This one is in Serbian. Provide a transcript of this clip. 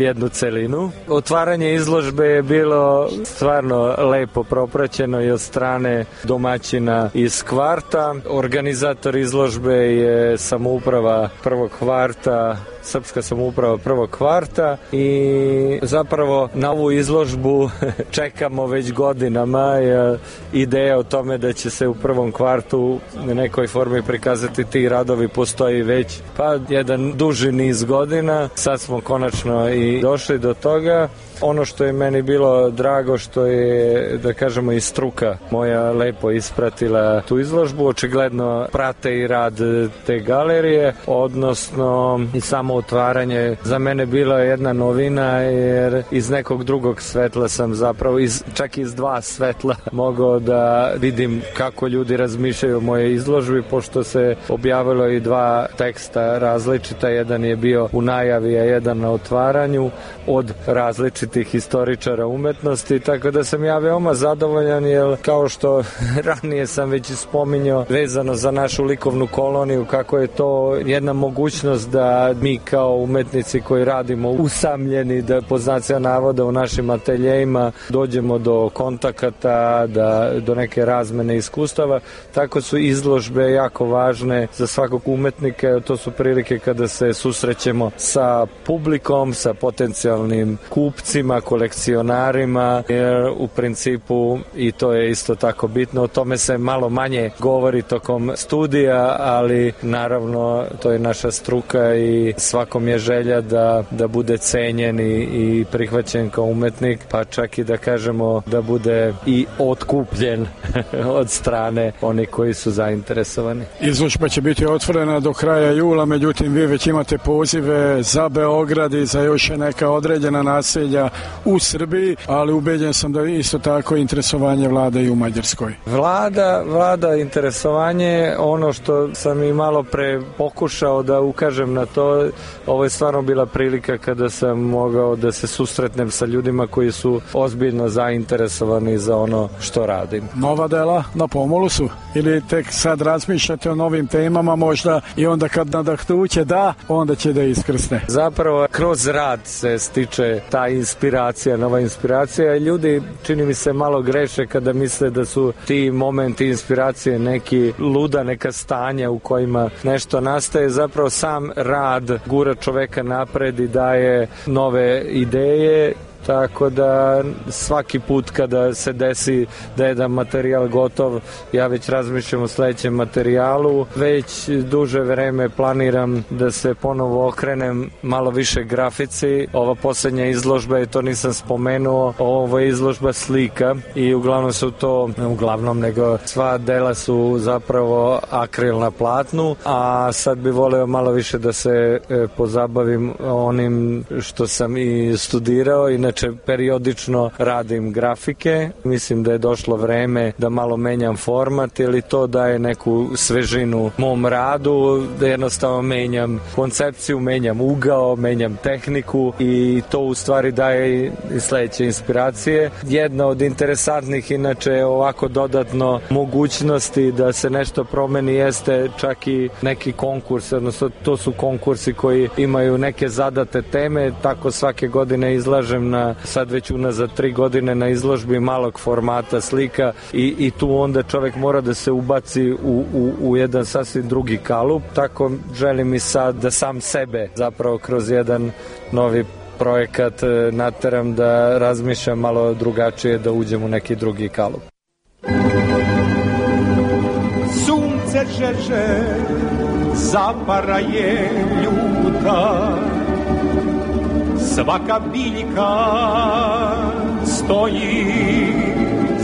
jednu celinu. Otvaranje izložbe je bilo stvarno lepo propraćeno i od strane domaćina iz kvarta. Organizator izložbe je samouprava prvog kvarta, Srpska samouprava prvog kvarta i zapravo na ovu izložbu čekamo već godinama. Ideja o tome da će se u prvom kvartu u nekoj formi prikazati ti radovi postoji već jedan duži niz godina. Sad smo konačno i došli do toga. Ono što je meni bilo drago što je, da kažemo, i struka moja lepo ispratila tu izložbu, očigledno prate i rad te galerije, odnosno i samo otvaranje za mene bila jedna novina, jer iz nekog drugog svetla sam zapravo, čak iz dva svetla mogao da vidim kako ljudi razmišljaju o moje izložbi, pošto se objavilo i dva teksta različita, jedan je bio u najavi, a jedan na otvaranju od različitih historičara umetnosti, tako da sam ja veoma zadovoljan, jer kao što ranije sam već spominjao vezano za našu likovnu koloniju, kako je to jedna mogućnost da mi kao umetnici koji radimo usamljeni, da po znacima navoda u našim ateljejima dođemo do kontakata, do neke razmene iskustava, tako su izložbe jako važne za svakog umetnika. To su prilike kada se susrećemo sa publikom, sa potencijalnim kupcima, kolekcionarima, jer u principu i to je isto tako bitno. O tome se malo manje govori tokom studija, ali naravno to je naša struka i svakom je želja da bude cenjen i prihvaćen kao umetnik, pa čak i da kažemo da bude i otkupljen od strane onih koji su zainteresovani. Izložba će biti otvorena do kraja jula, međutim vi već imate pozive za Beograd i za još neka određena naselja u Srbiji, ali ubeđen sam da isto tako interesovanje vlada i u Mađarskoj. Vlada interesovanje, ono što sam i malo pre pokušao da ukažem na to, ovo je stvarno bila prilika kada sam mogao da se susretnem sa ljudima koji su ozbiljno zainteresovani za ono što radim. Nova dela na pomolu su? Ili tek sad razmišljate o novim temama možda i onda kad nadahnuće onda će da iskrsne? Zapravo kroz rad se stiče ta inspiracija, nova inspiracija, i ljudi čini mi se malo greše kada misle da su ti momenti inspiracije neka stanja u kojima nešto nastaje. Zapravo sam rad gura čoveka napred i daje nove ideje, tako da svaki put kada se desi da je jedan materijal gotov, ja već razmišljam o sledećem materijalu. Već duže vreme planiram da se ponovo okrenem malo više grafici. Ova poslednja izložba, je to nisam spomenuo, ovo je izložba slika i nego sva dela su zapravo akril na platnu, a sad bi voleo malo više da se pozabavim onim što sam i studirao. Inače, periodično radim grafike. Mislim da je došlo vreme da malo menjam format, ili to daje neku svežinu mom radu, da jednostavno menjam koncepciju, menjam ugao, menjam tehniku i to u stvari daje i sledeće inspiracije. Jedna od interesantnih, inače, ovako dodatno mogućnosti da se nešto promeni jeste čak i neki konkurs, odnosno to su konkursi koji imaju neke zadate teme, tako svake godine izlažem sad već unazad 3 godine na izložbi malog formata slika i tu onda čovek mora da se ubaci u jedan sasvim drugi kalup. Tako želim i sad da sam sebe zapravo kroz jedan novi projekat nateram da razmišljam malo drugačije, da uđem u neki drugi kalup. Sunce žeže zapara je ljuta, svaka biljka stoji